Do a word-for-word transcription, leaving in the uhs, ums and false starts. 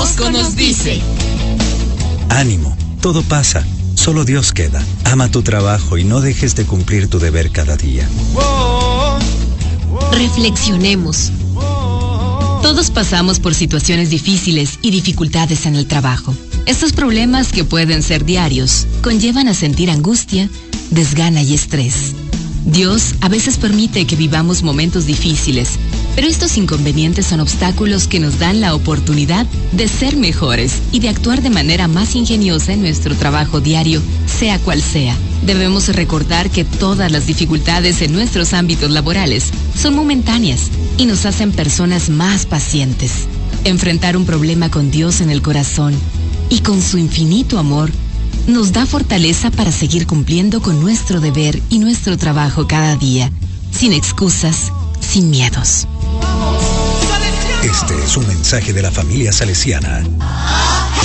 Bosco nos dice: ánimo, todo pasa, solo Dios queda. Ama tu trabajo y no dejes de cumplir tu deber cada día. Reflexionemos. Todos pasamos por situaciones difíciles y dificultades en el trabajo. Estos problemas, que pueden ser diarios, conllevan a sentir angustia, desgana y estrés. Dios a veces permite que vivamos momentos difíciles, pero estos inconvenientes son obstáculos que nos dan la oportunidad de ser mejores y de actuar de manera más ingeniosa en nuestro trabajo diario, sea cual sea. Debemos recordar que todas las dificultades en nuestros ámbitos laborales son momentáneas y nos hacen personas más pacientes. Enfrentar un problema con Dios en el corazón y con su infinito amor nos da fortaleza para seguir cumpliendo con nuestro deber y nuestro trabajo cada día, sin excusas, sin miedos. Este es un mensaje de la familia salesiana.